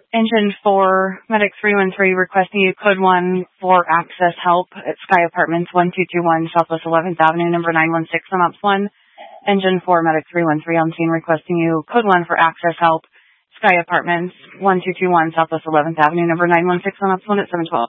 Engine 4, Medic 313 requesting you code 1 for access help at Sky Apartments 1221 Southwest 11th Avenue, number 916 on Ops 1. Engine 4, Medic 313 on scene requesting you code 1 for access help, Sky Apartments 1221 Southwest 11th Avenue, number 916 on Ops 1 at 712.